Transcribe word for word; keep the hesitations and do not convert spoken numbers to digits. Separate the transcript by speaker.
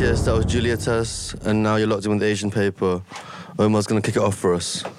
Speaker 1: yes, that was Julia Tess, and now you're locked in with the Asian Paper. Omar's gonna kick it off for us.